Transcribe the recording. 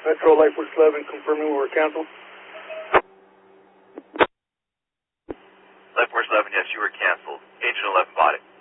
Metro Life Force 11 confirming we were canceled. Life Force 11, yes, you were canceled. Agent 11 bought it.